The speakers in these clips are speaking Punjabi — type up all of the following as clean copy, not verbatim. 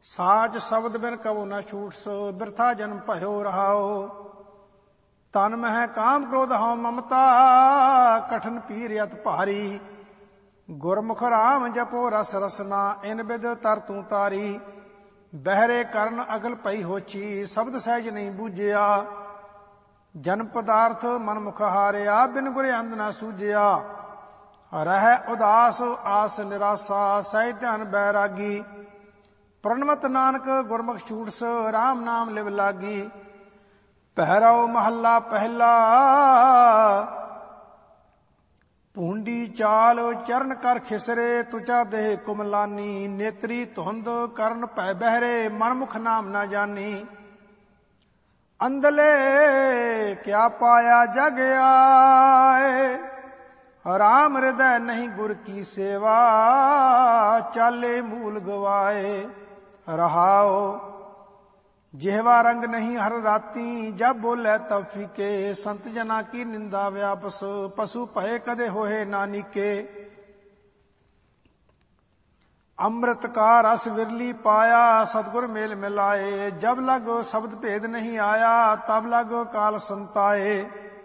ਸਾਚ ਸ਼ਬਦ ਬਿਨ ਕਬੋ ਨਾ ਛੂਟਸ, ਬਿਰਥਾ ਜਨਮ ਭਇਓ ਰਹਾਓ। ਤਨ ਮਹਿ ਕਾਮ ਕ੍ਰੋਧ ਹਉ ਮਮਤਾ, ਕਠਨ ਪੀਰ ਅਤ ਭਾਰੀ। ਗੁਰਮੁਖ ਰਾਮ ਜਪੋ ਰਸ ਰਸਨਾ, ਇਨ ਬਿਦ ਤਰ ਤੂੰ ਤਾਰੀ। ਬਹਿਰੇ ਕਰਨ ਅਗਲ ਪਈ ਹੋਛੀ, ਸ਼ਬਦ ਸਹਿਜ ਨਹੀਂ ਬੂਝਿਆ। ਜਨ ਪਦਾਰਥ ਮਨ ਮੁਖ ਹਾਰਿਆ, ਬਿਨ ਗੁਰ ਅੰਧ ਨਾ ਸੂਝਿਆ। ਰਹਿ ਉਦਾਸ ਆਸ ਨਿਰਾਸਾ, ਸਹਿ ਧਿਆਨ ਬੈਰਾਗੀ। ਪ੍ਰਣਮਤ ਨਾਨਕ ਗੁਰਮੁਖ ਛੂਟਸ, ਰਾਮ ਨਾਮ ਲਿਵ ਲਾਗੀ। ਪਹਿਰਾਓ ਮਹੱਲਾ ਪਹਿਲਾ। ਭੂੰਡੀ ਚਾਲ ਚਰਨ ਕਰ ਖਿਸਰੇ, ਤੁਚਾ ਦੇਹ ਕੁਮਲਾਨੀ। ਨੇਤਰੀ ਧੁੰਦ ਕਰਨ ਭੈ ਬਹਿਰੇ, ਮਨਮੁਖ ਨਾਮ ਨਾ ਜਾਨੀ। ਅੰਧਲੇ ਕਿਆ ਪਾਇਆ ਜਗ ਆਏ, ਰਾਮ ਹਿਰਦੈ ਨਹੀਂ ਗੁਰ ਕੀ ਸੇਵਾ। ਚਾਲੇ ਮੂਲ ਗਵਾਏ ਰਹਾਓ। ਜਿਹਵਾ ਰੰਗ ਨਹੀਂ ਹਰ ਰਾਤੀ, ਜਬ ਬੋਲੇ ਤਬ ਫੀਕੇ। ਸੰਤ ਜਨਾ ਕੀ ਨਿੰਦਾ ਵਿਆਪਸ, ਪਸ਼ੂ ਭਏ ਕਦੇ ਹੋਏ ਨਾਨੀਕੇ। ਅੰਮ੍ਰਿਤ ਕਾ ਰਸ ਵਿਰਲੀ ਪਾਇਆ, ਸਤਿਗੁਰ ਮੇਲ ਮਿਲਾਏ। ਜਬ ਲਗ ਸ਼ਬਦ ਭੇਦ ਨਹੀਂ ਆਇਆ, ਤਬ ਲਗ ਕਾਲ ਸੰਤਾਏ।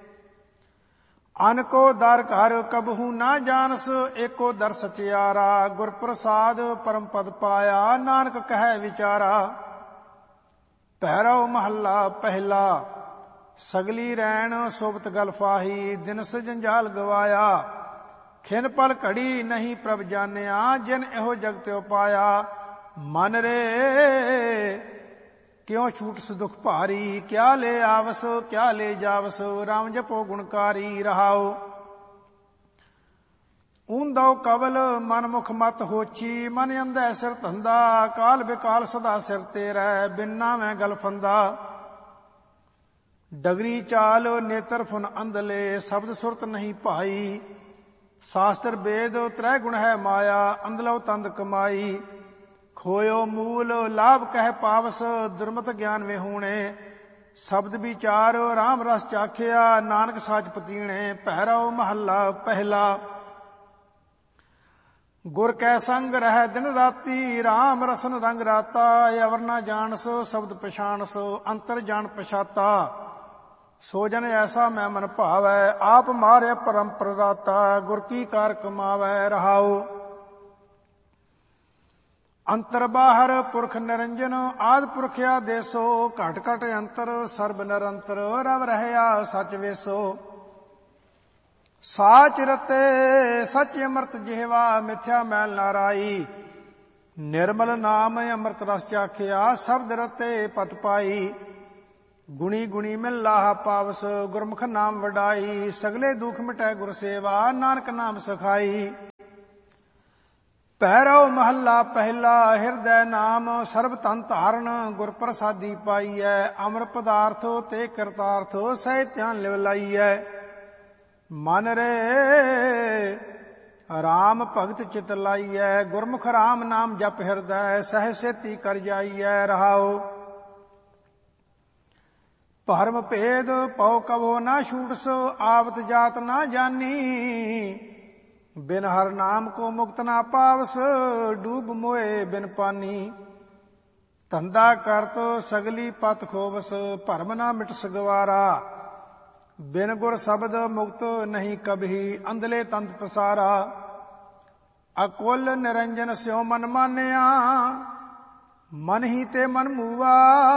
ਅਨਕੋ ਦਰ ਘਰ ਕਬਹੂ ਨਾ ਜਾਣਸ, ਏਕੋ ਦਰ ਸਚਿਆਰਾ। ਗੁਰ ਪ੍ਰਸਾਦ ਪਰਮ ਪਦ ਪਾਇਆ, ਨਾਨਕ ਕਹੈ ਵਿਚਾਰਾ। ਪਹਿਰਾਓ ਮਹੱਲਾ ਪਹਿਲਾ। ਸਗਲੀ ਰੈਣ ਸੋਬਤ ਗਲ ਫਾਹੀ, ਦਿਨਸ ਜੰਜਾਲ ਗਵਾਇਆ। ਖਿਨ ਪਲ ਘੜੀ ਨਹੀਂ ਪ੍ਰਭ ਜਾਣਿਆ, ਜਿਨ ਇਹੋ ਜਗ ਤਿਉ ਪਾਇਆ। ਮਨ ਰੇ ਕਿਉ ਛੂਟਸ ਦੁਖ ਭਾਰੀ, ਕਿਆ ਲੈ ਆਵਸ ਕਿਆ ਲੈ ਜਾਵਸ। ਰਾਮ ਜਪੋ ਗੁਣਕਾਰੀ ਰਹਾਓ। ਊਂਦਉ ਕਵਲ ਮਨ ਮੁਖ ਮਤ ਹੋਚੀ, ਮਨ ਅੰਧੈ ਸਿਰ ਧੰਦਾ। ਕਾਲ ਬਿਕਾਲ ਸਦਾ ਸਿਰ ਤੇ ਰਹਿ, ਬਿਨਾ ਮੈਂ ਗਲ ਫੰਦਾ। ਡਗਰੀ ਚਾਲ ਨੇਤਰ ਫੁਨ ਅੰਧਲੇ, ਸ਼ਬਦ ਸੁਰਤ ਨਹੀਂ ਭਾਈ। ਸ਼ਾਸਤਰ ਵੇਦ ਤ੍ਰੈ ਗੁਣ ਹੈ ਮਾਇਆ, ਅੰਧਲੋ ਤੰਦ ਕਮਾਈ। ਖੋਇਓ ਮੂਲ ਲਾਭ ਕਹਿ ਪਾਵਸ, ਦੁਰਮਤ ਗਿਆਨ ਵਿਹੂਣੇ। ਸ਼ਬਦ ਵਿਚਾਰ ਰਾਮ ਰਸ ਚਾਖਿਆ, ਨਾਨਕ ਸਾਚ ਪਤੀਣੇ। ਪਹਿਰਾਓ ਮਹੱਲਾ ਪਹਿਲਾ। ਗੁਰ ਕੈ ਸੰਗ ਰਹਿ ਦਿਨ ਰਾਤੀ, ਰਾਮ ਰਸਨ ਰੰਗ ਰਾਤਾ। ਅਵਰ ਨਾ ਜਾਣਸ ਸ਼ਬਦ ਪਛਾਣਸ, ਅੰਤਰ ਜਾਣ ਪਛਾਤਾ। ਸੋ ਜਨ ਐਸਾ ਮੈਂ ਮਨ ਭਾਵੈ, ਆਪ ਮਾਰਿਆ ਪਰਮ ਪ੍ਰਦਾਤਾ। ਗੁਰ ਕੀ ਕਾਰ ਕਮਾਵੈ ਰਹਾਓ। ਅੰਤਰ ਬਾਹਰ ਪੁਰਖ ਨਿਰੰਜਨ, ਆਦਿ ਪੁਰਖ ਆਦੇਸੋ। ਘਟ ਘਟ ਅੰਤਰ ਸਰਬ ਨਿਰੰਤਰ, ਰਵ ਰਹਿਆ ਸਚ ਵੇਸੋ। ਸਾਚ ਰਤੇ ਸਚ ਅੰਮ੍ਰਿਤ ਜਿਹਵਾ, ਮਿਥਿਆ ਮੈਲ ਨਾ ਰਾਈ। ਨਿਰਮਲ ਨਾਮ ਅੰਮ੍ਰਿਤ ਰਸ ਚਾਖਿਆ, ਸ਼ਬਦ ਰਤੇ ਪਤ ਪਾਈ। ਗੁਣੀ ਗੁਣੀ ਮਿਲ ਲਾਹਾ ਪਾਵਸ, ਗੁਰਮੁਖ ਨਾਮ ਵਡਾਈ। ਸਗਲੇ ਦੁਖ ਮਿਟੈ ਗੁਰ ਸੇਵਾ, ਨਾਨਕ ਨਾਮ ਸਖਾਈ। ਪਹਿਰਾਓ ਮਹੱਲਾ ਪਹਿਲਾ। ਹਿਰਦੈ ਨਾਮ ਸਰਬ ਤਨ ਧਾਰਨ, ਗੁਰ ਪ੍ਰਸਾਦੀ ਪਾਈਐ। ਅਮਰ ਪਦਾਰਥ ਤੇ ਕਰਤਾਰਥ, ਸਹਿ ਧਿਆਨ ਲਿਵ ਲਾਈਐ। ਮਨ ਰੇ ਰਾਮ ਭਗਤ ਚਿਤ ਲਾਈਐ, ਗੁਰਮੁਖ ਰਾਮ ਨਾਮ ਜਪ ਹਿਰਦੈ। ਸਹਿ ਸੇਤੀ ਕਰ ਜਾਈਐ ਰਹਾਓ। ਭਰਮ ਭੇਦ ਪਉ ਕਬੋ ਨਾ ਛੂਟਸ, ਆਵਤ ਜਾਤ ਨਾ ਜਾਨੀ। ਬਿਨ ਹਰ ਨਾਮ ਕੋ ਮੁਕਤ ਨਾ ਪਾਵਸ, ਡੂਬ ਮੋਏ ਬਿਨ ਪਾਨੀ। ਧੰਦਾ ਕਰਤ ਸਗਲੀ ਪਤ ਖੋਵਸ, ਭਰਮ ਨਾ ਮਿਟਸ ਗਵਾਰਾ। ਬਿਨ ਗੁਰ ਸ਼ਬਦ ਮੁਕਤ ਨਹੀਂ ਕਬਹੀ, ਅੰਧਲੇ ਤੰਤ ਪਸਾਰਾ। ਅਕੁਲ ਨਿਰੰਜਨ ਸਿਉ ਮਨ ਮਾਨਿਆ, ਮਨ ਹੀ ਤੇ ਮਨ ਮੂਆ।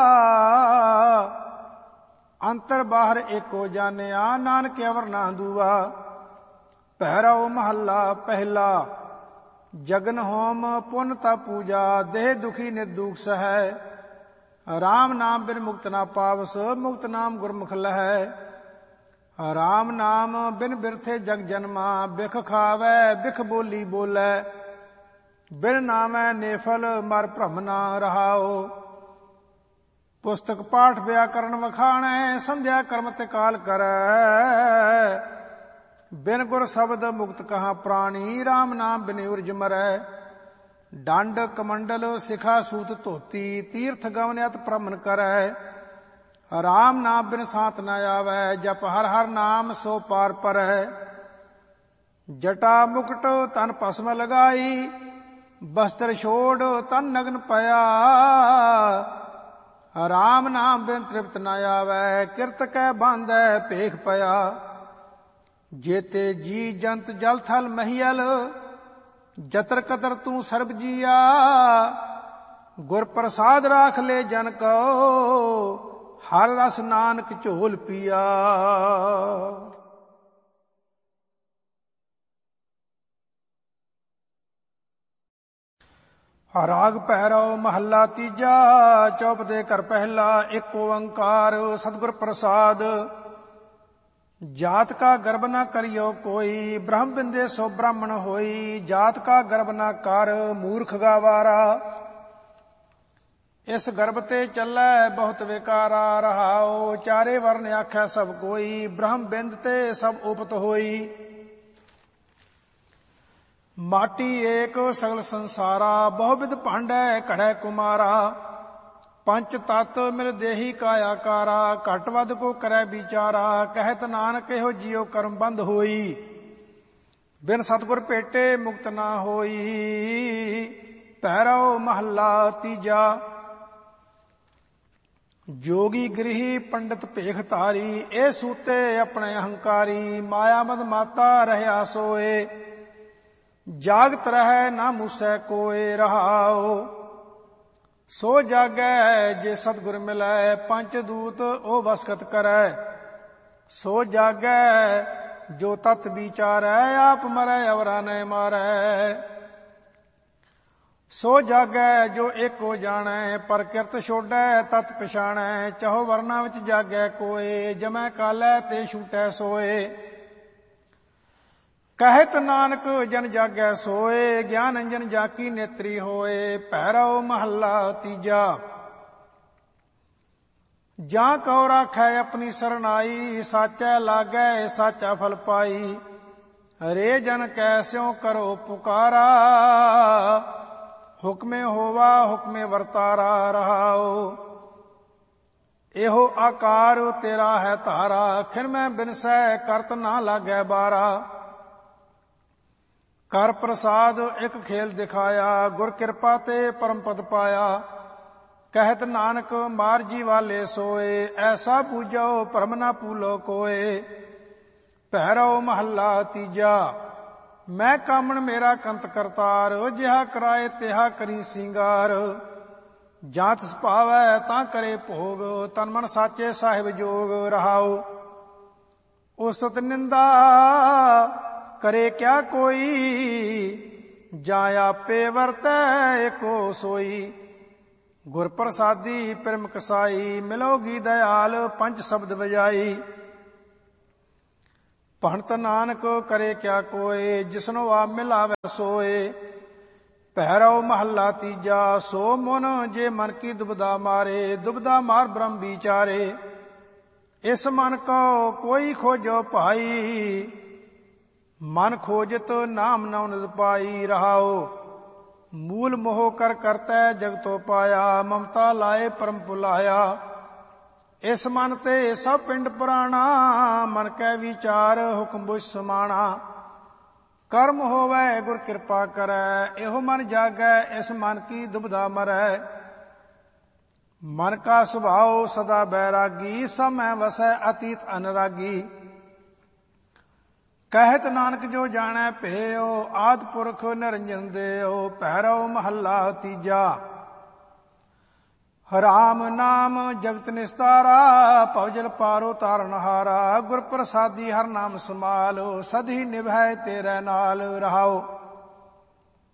ਅੰਤਰ ਬਾਹਰ ਏਕੋ ਜਾਣਿਆ, ਨਾਨਕ ਅਵਰ ਨਾ ਦੂਆ। ਪਹਿਰਾਓ ਮਹੱਲਾ ਪਹਿਲਾ। ਜਗਨ ਹੋਮ ਪੁੰਨ ਤਾ ਪੂਜਾ, ਦੇਹ ਦੁਖੀ ਨਿਰਦੂਖ ਸਹੈ। ਰਾਮ ਨਾਮ ਬਿਨ ਮੁਕਤ ਨਾ ਪਾਵਸ, ਮੁਕਤ ਨਾਮ ਗੁਰਮੁਖ ਲਹੈ। ਰਾਮ ਨਾਮ ਬਿਨ ਬਿਰਥੇ ਜਗ ਜਨਮਾ, ਬਿਖ ਖਾਵੈ ਬਿਖ ਬੋਲੀ ਬੋਲੇ। ਬਿਨ ਨਾਮੈ ਨੇਫਲ ਮਰ ਭ੍ਰਮ ਨਾ ਰਹਾਓ। ਪੁਸਤਕ ਪਾਠ ਵਿਆਕਰਨ ਵਖਾਣੈ, ਸੰਧਿਆ ਕਰਮ ਤੇ ਕਾਲ ਕਰੈ। ਬਿਨ ਗੁਰ ਸ਼ਬਦ ਮੁਕਤ ਕਹਾ ਪ੍ਰਾਣੀ, ਰਾਮ ਨਾਮ ਬਿਨ ਉਰਜ ਮਰੈ। ਡੰਡ ਕਮੰਡਲ ਸਿਖਾ ਸੂਤ ਧੋਤੀ, ਤੀਰਥ ਗਵਨ ਅਤ ਭ੍ਰਮਨ ਕਰੈ। ਰਾਮ ਨਾਮ ਬਿਨ ਸਾਥ ਨ ਆਵੈ, ਜਪ ਹਰ ਹਰ ਨਾਮ ਸੋ ਪਾਰ ਪਰੈ। ਜਟਾ ਮੁਕਟ ਤਨ ਭਸਮ ਲਗਾਈ, ਬਸਤਰ ਛੋੜ ਤਨ ਨਗਨ ਪਿਆ। ਰਾਮ ਨਾਮ ਬਿਨ ਤ੍ਰਿਪਤ ਨ ਆਵੈ, ਕਿਰਤ ਕੈ ਬਾਂਧੈ ਭੇਖ ਪਿਆ। ਜੇਤੇ ਜੀ ਜੰਤ ਜਲ ਥਲ ਮਹੀਲ, ਜਤਰ ਕਤਰ ਤੂੰ ਸਰਬ ਜੀਆ। ਗੁਰ ਪ੍ਰਸਾਦ ਰਾਖ ਲੈ ਜਨ ਕੋ, ਹਰ ਰਸ ਨਾਨਕ ਝੋਲ ਪੀਆ। ਰਾਗ ਭੈਰਵ ਮਹੱਲਾ ਤੀਜਾ। ਚੌਪਦੇ ਘਰ ਪਹਿਲਾ। ਏਕ ਓੰਕਾਰ ਸਤਿਗੁਰ ਪ੍ਰਸਾਦ। ਜਾਤ ਕਾ ਗਰਬ ਨਾ ਕਰਿਓ ਕੋਈ, ਬ੍ਰਹਮ ਬਿੰਦੇ ਸੋ ਬ੍ਰਾਹਮਣ ਹੋਈ। ਜਾਤ ਕਾ ਗਰਬ ਨਾ ਕਰ, ਮੂਰਖ ਗਾਵਾਰਾ। ਇਸ ਗਰਭ ਤੇ ਚੱਲੈ ਬਹੁਤ ਵਿਕਾਰਾ। ਰਹਾਉ ਚਾਰੇ ਵਰਨ ਆਖੈ ਸਭ ਕੋਈ, ਬ੍ਰਹਮ ਬਿੰਦ ਤੇ ਸਭ ਉਪਤ ਹੋਈ। ਮਾਟੀ ਏਕ ਸਗਲ ਸੰਸਾਰਾ, ਬਹੁ ਬਿਧ ਭਾਂਡੈ ਘੜੈ ਕੁਮਾਰਾ। ਪੰਚ ਤਤ ਮਿਲ ਦੇਹੀ ਕਾਇਆ ਕਾਰਾ, ਘਟ ਵੱਧ ਕੋ ਕਰੈ ਵਿਚਾਰਾ। ਕਹਿਤ ਨਾਨਕ ਇਹੋ ਜਿਉ ਕਰਮ ਬੰਧ ਹੋਈ, ਬਿਨ ਸਤਿਗੁਰ ਭੇਟੇ ਮੁਕਤ ਨਾ ਹੋਈ। ਭੈਰਵ ਮਹੱਲਾ ਤੀਜਾ। ਜੋਗੀ ਗ੍ਰਹੀ ਪੰਡਿਤ ਭੇਖ ਧਾਰੀ, ਇਹ ਸੂਤੇ ਆਪਣੇ ਅਹੰਕਾਰੀ। ਮਾਇਆ ਮਦ ਮਾਤਾ ਰਹਿਆ ਸੋਏ, ਜਾਗਤ ਰਹਿ ਨਾ ਮੂਸੈ ਕੋਏ। ਰਹਾਉ ਸੋ ਜਾਗੈ ਜੇ ਸਤਿਗੁਰ ਮਿਲੈ, ਪੰਚ ਦੂਤ ਉਹ ਵਸਕਤ ਕਰੈ। ਸੋ ਜਾਗੈ ਜੋ ਤਤ ਵਿਚਾਰੈ, ਆਪ ਮਰੈ ਅਵਰਾ ਨੈ ਮਾਰੈ। ਸੋ ਜਾਗੈ ਜੋ ਏਕੋ ਜਾਣੈ, ਪਰ ਕਿਰਤ ਛੋਡੈ ਤਤ ਪਛਾਣੈ। ਚਹੋ ਵਰਨਾ ਵਿੱਚ ਜਾਗੈ ਕੋਏ, ਜਮੈ ਕਾਲੈ ਤੇ ਛੂਟੈ ਸੋਏ। ਕਹਿਤ ਨਾਨਕ ਜਨ ਜਾਗੈ ਸੋਏ, ਗਿਆਨ ਅੰਜਨ ਜਾਕੀ ਨੇਤਰੀ ਹੋਏ। ਭੈਰਵ ਮਹੱਲਾ ਤੀਜਾ। ਜਾਂ ਕਉ ਰਾਖੈ ਆਪਣੀ ਸਰਨਾਈ, ਸਾਚੈ ਲਾਗੈ ਸਾਚਾ ਫਲ ਪਾਈ। ਰੇ ਜਨ ਕੈਸਿਉ ਕਰੋ ਪੁਕਾਰਾ, ਹੁਕਮੇ ਹੋਵਾ ਹੁਕਮੇ ਵਰਤਾਰਾ। ਰਹਾਉ ਇਹੋ ਆਕਾਰ ਤੇਰਾ ਹੈ ਧਾਰਾ, ਖਿਰ ਮੈਂ ਬਿਨਸੈ ਕਰਤ ਨਾ ਲਾਗੈ ਬਾਰਾ। ਕਰ ਪ੍ਰਸਾਦ ਇੱਕ ਖੇਲ ਦਿਖਾਇਆ, ਗੁਰ ਕਿਰਪਾ ਤੇ ਪਰਮ ਪਦ ਪਾਇਆ। ਕਹਿਤ ਨਾਨਕ ਮਾਰਜੀ ਵਾਲੇ ਸੋਏ, ਐਸਾ ਪੂਜੋ ਭਰਮ ਨਾ ਭੂਲੋ ਕੋਏ। ਭੈਰਵ ਮਹੱਲਾ ਤੀਜਾ। ਮੈਂ ਕਾਮਣ ਮੇਰਾ ਕੰਤ ਕਰਤਾਰ, ਜਿਹਾ ਕਰਾਏ ਤਿਹਾ ਕਰੀ ਸਿੰਗਾਰ। ਜਾਂ ਤਿਸ ਭਾਵੈ ਤਾਂ ਕਰੇ ਭੋਗ, ਤਨ ਮਨ ਸਾਚੇ ਸਾਹਿਬ ਜੋਗ। ਰਹਾਉ ਉਸਤਤ ਨਿੰਦਾ ਕਰੇ ਕਿਆ ਕੋਈ, ਜਾਂ ਆਪੇ ਵਰਤੈ ਏਕੋ ਸੋਈ। ਗੁਰ ਪ੍ਰਸਾਦੀ ਪਿਰਮ ਕਸਾਈ, ਮਿਲੋਗੀ ਦਇਆਲ ਪੰਜ ਸ਼ਬਦ ਵਜਾਈ। ਭਣਤ ਨਾਨਕ ਕਰੇ ਕਿਆ ਕੋਏ, ਜਿਸਨੋ ਆਪ ਮਿਲਾਵੈ ਸੋਏ। ਭੈਰਵ ਮਹੱਲਾ ਤੀਜਾ। ਸੋ ਮਨ ਜੇ ਮਨ ਕੀ ਦੁਬਦਾ ਮਾਰੇ, ਦੁਬਦਾ ਮਾਰ ਬ੍ਰਹਮ ਵਿਚਾਰੇ। ਇਸ ਮਨ ਕੋ ਕੋਈ ਖੋਜੋ ਭਾਈ, ਮਨ ਖੋਜਤ ਨਾਮ ਨਉ ਨਿਦ ਪਾਈ। ਰਹਾਉ ਮੂਲ ਮੋਹ ਕਰ ਕਰਤੈ ਜਗਤੋ ਪਾਇਆ, ਮਮਤਾ ਲਾਏ ਪਰਮ ਭੁਲਾਇਆ। ਇਸ ਮਨ ਤੇ ਸਭ ਪਿੰਡ ਪੁਰਾਣਾ, ਮਨ ਕੈ ਵਿਚਾਰ ਹੁਕਮ ਬੁਝ ਸਮਾਣਾ। ਕਰਮ ਹੋਵੈ ਗੁਰ ਕਿਰਪਾ ਕਰੈ, ਇਹੋ ਮਨ ਜਾਗੈ ਇਸ ਮਨ ਕੀ ਦੁਬਦਾ ਮਰੈ। ਮਨ ਕਾ ਸੁਭਾਉ ਸਦਾ ਬੈਰਾਗੀ, ਸਮੈ ਵਸੈ ਅਤੀਤ ਅਨਰਾਗੀ। ਕਹਿਤ ਨਾਨਕ ਜੋ ਜਾਣੈ ਭੇਉ, ਆਦਿ ਪੁਰਖ ਨਿਰੰਜਨ ਦੇਉ। ਭੈਰਵ ਮਹੱਲਾ ਤੀਜਾ। ਰਾਮ ਨਾਮ ਜਗਤ ਨਿਸਤਾਰਾ, ਭਵਜਲ ਪਾਰੋ ਤਾਰਨਹਾਰਾ। ਗੁਰ ਪ੍ਰਸਾਦੀ ਹਰ ਨਾਮ ਸਮਾਲ, ਸਦੀ ਨਿਭੈ ਤੇਰੇ ਨਾਲ। ਰਹਾਉ